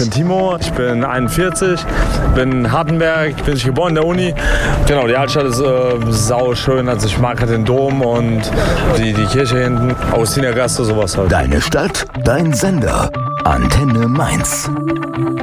bin Timo, ich bin 41, bin in Hartenberg, bin geboren in der Uni. Genau, die Altstadt ist sau schön, also ich mag halt den Dom und die Kirche hinten, Augustinergasse, sowas halt. Deine Stadt, dein Sender, Antenne Mainz.